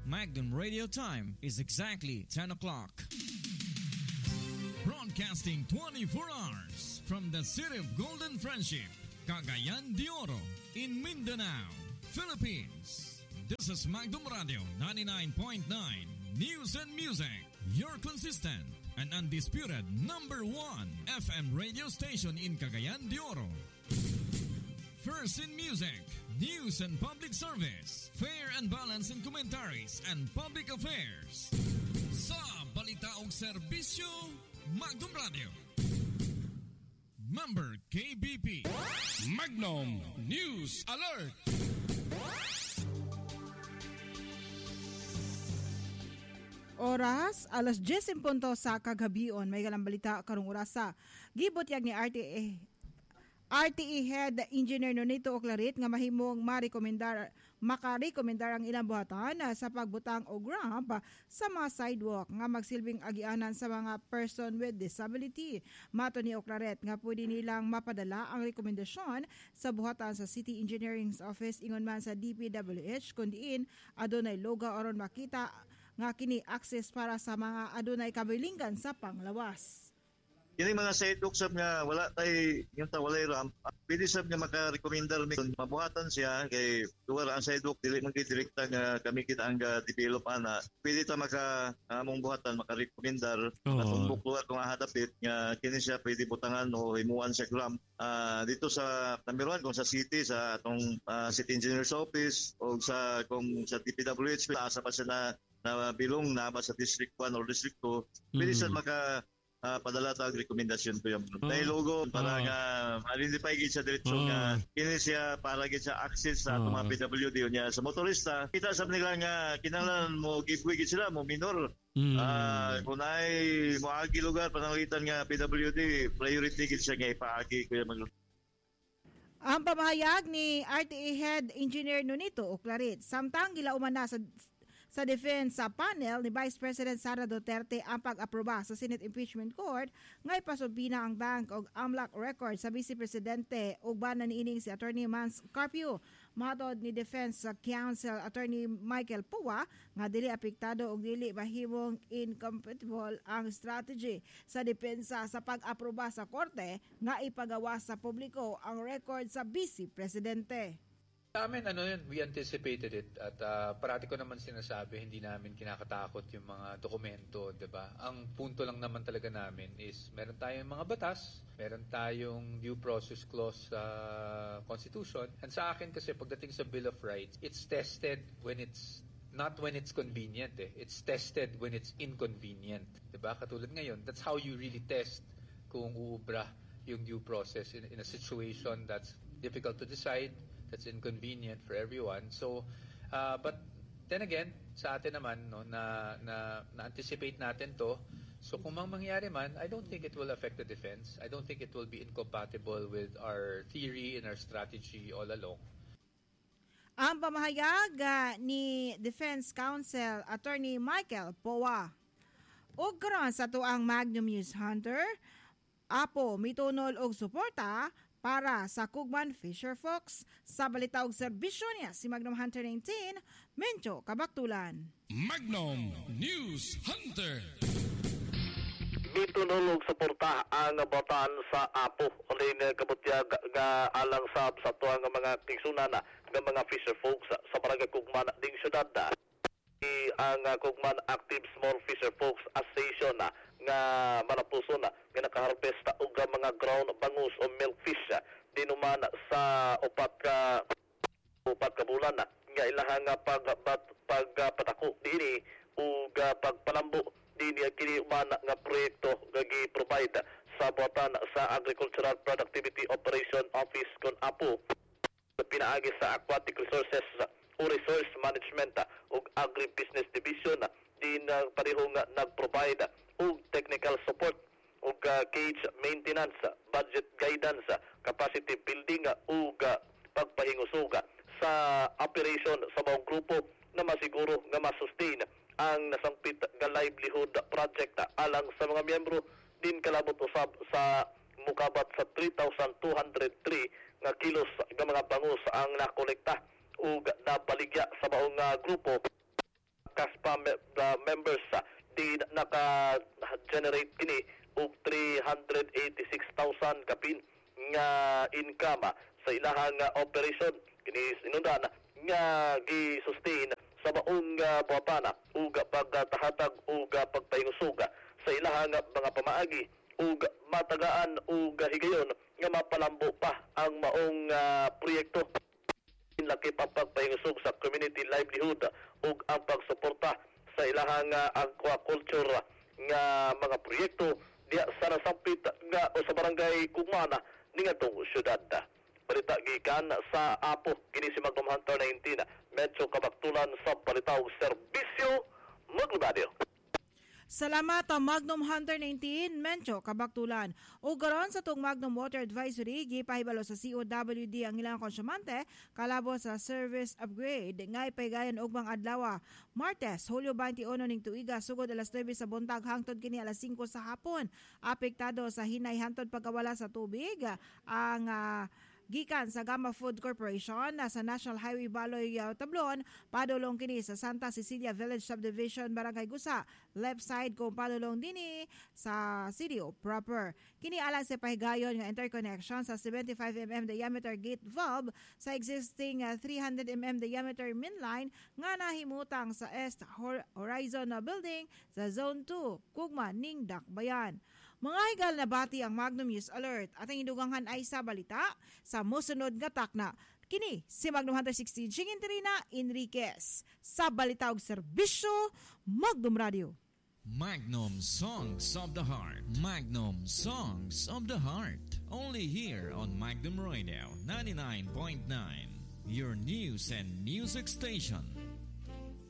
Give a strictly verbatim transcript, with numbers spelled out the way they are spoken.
Magnum Radio time is exactly ten o'clock. Broadcasting twenty-four hours from the city of Golden Friendship, Cagayan de Oro, in Mindanao, Philippines. This is Magnum Radio ninety-nine point nine News and Music, your consistent and undisputed number one F M radio station in Cagayan de Oro. First in music, news and public service, fair and balanced in commentaries and public affairs. Sa balita o serbisyo, Magnum Radio. Member K B P. Magnum News Alert. Oras, alas diyes in punto sa kagabion. May galang balita karong orasa. Gibot yag ni R T A. R T E Head Engineer Nonito Oclarit nga mahimong marekomendar makarekomendar ang ilang buhatan sa pagbutang og ramp sa mga sidewalk nga magsilbing agianan sa mga person with disability. Mato ni Oclarit nga pwede nilang mapadala ang rekomendasyon sa buhatan sa City Engineering Office ingon man sa D P W H kundiin adunay logo aron makita nga kini access para sa mga adunay kabilinggan sa panglawas. Kini mga sidewalk sab nga wala tay yung ta walay ramp, pwede sab nga maka-recommendar mi kung mabuhatan siya kay duwa ang sidewalk dili man kay direkta nga kami kita ang develop ana. Pwede ta maka among buhatan maka-recommendar oh. Kung bukluat kung hadapit nga kini siya pwede butangan o himuan sa ramp. Uh, dito sa number one kung sa city sa atong uh, City Engineer's Office o sa kung sa D P W H asa pa siya na, na bilong na ba sa District one or District two, pwede mm. siya maka Uh, padala tag rekomendasyon ko yung oh. Dahil logo para oh. nga identify gid sa diretso oh. nga kini siya para gid sa access sa oh. mga P W D niya sa motorista. Kita sab nila nga kinahanglan mo giveaway gid sila mo minor. Mm. Uh, kung ay moagi lugar pananglitan nga P W D priority gid siya nga ipaagi ko yung ang pamahayag ni R T A Head Engineer Nonito Oclarit samtang gilauman na sa Sa defense sa panel ni Vice President Sara Duterte ang pag-aproba sa Senate Impeachment Court nga ipasubina ang bank og AMLAC record sa Vice Presidente ug banan niining si Attorney Mans Carpio. Matod ni Defense Counsel Attorney Michael Pua nga dili apektado og dili mahimong incompatible ang strategy sa depensa sa pag-aproba sa korte nga ipagawa sa publiko ang record sa Vice Presidente. Sa amin, ano yun, we anticipated it at uh, parati ko naman sinasabi, hindi namin kinakatakot yung mga dokumento, diba? Ang punto lang naman talaga namin is meron tayong mga batas, meron tayong due process clause sa uh, Constitution, and sa akin kasi pagdating sa Bill of Rights, it's tested when it's not when it's convenient, eh. It's tested when it's inconvenient, diba? Katulad ngayon, that's how you really test kung uubra yung due process in, in a situation that's difficult to decide, that's inconvenient for everyone. So, uh, but then again, sa atin naman, no, na, na, na-anticipate natin to. So, kung mang mangyari man, I don't think it will affect the defense. I don't think it will be incompatible with our theory and our strategy all along. Ang pamahayag uh, ni Defense Counsel Attorney Michael Poa. O karon sa tuang Magnum News Hunter, apo mitunol og suporta para sa Kugman Fisher Fox. Sa balita og serbisyo niya si Magnum Hunter nineteen, Mencho Kabaktulan. Magnum News Hunter. Mitunol og suporta ang batan sa apo rin kabutyag nga alang sab sa tuang mga tigsunana nga mga Fisher Folks sa barangay Kugman ding syudad. Ang uh, Kugman Active Small Fisher Folks Association na nga manapuso na nga nakaharvest og mga ground bangus o milkfish dinuman sa upat ka upat ka bulan na nga ilahang pag pag pagpatako dinhi ug pagpalambo dinhi kini man nga proyekto nga gi-provide sa buhatan sa Agricultural Productivity Operation Office kon apo pinaagi sa Aquatic Resources o Resource Management ug Agribusiness Division din uh, pareho nga nag-provide og technical support ug uh, cage maintenance, budget guidance, capacity building ug uh, pagpahingusog sa operation sa bawang grupo na masiguro nga masustain ang nasangpit nga livelihood project alang sa mga miyembro din kalabot usab sa mukabat sa three thousand two hundred three nga kilos nga mga bangus ang nakolekta ug nabaligya sa baong uh, grupo CASPA me- uh, members uh, di naka-generate kini og three hundred eighty-six thousand kapin nga income uh, sa ilahang uh, operation kini sinundan nga gi-sustain sa maong uh, buhatana ug pagtahatag ug pagpahingusog sa ilahang mga pamaagi ug matagaan ug higayon nga mapalambo pa ang maong uh, proyekto laki pa pagpahingusog sa community livelihood ug ang pagsuporta sa ilahang uh, aquaculture nga mga proyekto diya sa nasampit nga o sa barangay Kugmana ning atong syudad. Balita gikan sa Apo kini si Magnum Hunter nineteen medyo kabaktulan sa Balitaw Serbisyo Maglubadyo. Salamat ang Magnum Hunter nineteen, Mencho, Kabaktulan. O garon sa itong Magnum Water Advisory, gipahibalo sa C O W D ang ilang konsyumante, kalabo sa service upgrade, ngay paygayan og mga adlaw. Martes, Hulyo twenty-one ning tuiga, sugod alas nine sa buntag, hangtod kini alas five sa hapon. Apektado sa hinay hangtod pagkawala sa tubig, ang uh, gikan sa Gamma Food Corporation na sa National Highway Baloy uh, Tablon, padulong kini sa Santa Cecilia Village Subdivision, Barangay Gusa, left side kung padulong dini sa city proper. Kini alang sa pahigayon nga interconnection sa seventy-five millimeter diameter gate valve sa existing uh, three hundred millimeter diameter mainline nga nahimutang sa East Horizon Building sa Zone two, Kugma, ning Dakbayan. Mga higal na bati ang Magnum News Alert at ang induganghan ay sa balita sa musunod nga takna. Kini si Magnum Hunter sixty Jingin Terina Enriquez sa Balitaog Serbisyo Magnum Radio. Magnum Songs of the Heart. Magnum Songs of the Heart. Only here on Magnum Radio ninety-nine point nine. Your news and music station.